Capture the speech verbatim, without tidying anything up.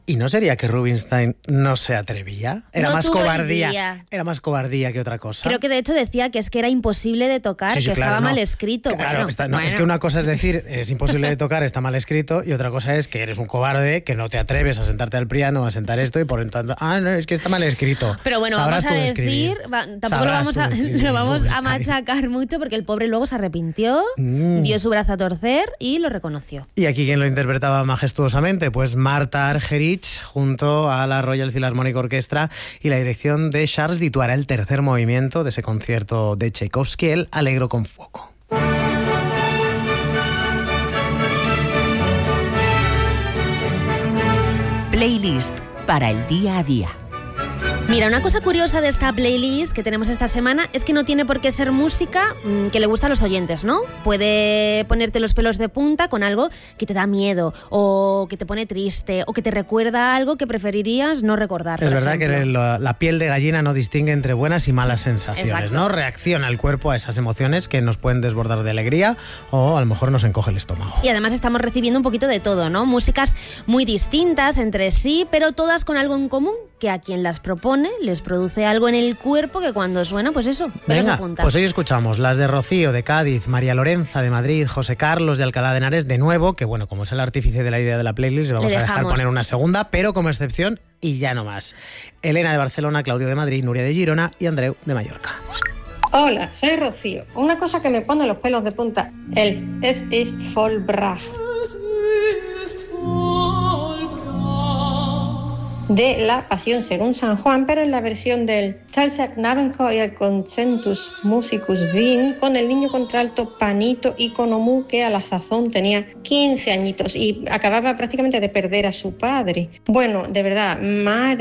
¿Y no sería que Rubinstein no se atrevía? Era No más tuvo cobardía. idea. Era más cobardía que otra cosa. Creo que de hecho decía que es que era imposible de tocar, Sí, sí, que claro, estaba no. mal escrito. Claro, bueno, está- no, bueno. es que una cosa es decir, es imposible de tocar, está mal escrito, y otra cosa es que eres un cobarde, que no te atreves a sentarte al piano, a sentar esto, y por lo tanto, ah, no, es que está mal escrito. Pero bueno, Sabrás vamos a tú de decir, escribir. va, tampoco lo Sabrás vamos, tú a, de escribir, lo vamos a Rubinstein. machacar mucho porque el pobre luego se arrepintió, Mm. dio su brazo a torcer y lo reconoció. Y aquí, ¿quién lo interpretaba majestuosamente? Pues Marta Argerich, junto a la Royal Philharmonic Orchestra y la dirección de Charles Dutoit, el tercer movimiento de ese concierto de Tchaikovsky, el Allegro con fuoco. Playlist para el día a día. Mira, una cosa curiosa de esta playlist que tenemos esta semana es que no tiene por qué ser música mmm, que le gusta a los oyentes, ¿no? Puede ponerte los pelos de punta con algo que te da miedo, o que te pone triste, o que te recuerda algo que preferirías no recordar. Es por verdad ejemplo. que la, la piel de gallina no distingue entre buenas y malas sensaciones, Exacto. ¿no? Reacciona el cuerpo a esas emociones que nos pueden desbordar de alegría o a lo mejor nos encoge el estómago. Y además estamos recibiendo un poquito de todo, ¿no? Músicas muy distintas entre sí, pero todas con algo en común, que a quien las propone les produce algo en el cuerpo que cuando suena, pues eso, pelos de Venga, punta. pues hoy escuchamos las de Rocío de Cádiz, María Lorenza de Madrid, José Carlos de Alcalá de Henares de nuevo, que bueno, como es el artífice de la idea de la playlist, le vamos Le a dejar dejamos. poner una segunda, pero como excepción y ya no más. Elena de Barcelona, Claudio de Madrid, Nuria de Girona y Andreu de Mallorca. Hola, soy Rocío. Una cosa que me pone los pelos de punta, el Es ist Vollbracht de La Pasión según San Juan, pero en la versión del Knabenchor Concentus Musicus Wien, con el niño contralto Panito Economou, que a la sazón tenía quince añitos y acababa prácticamente de perder a su padre. Bueno, de verdad, madre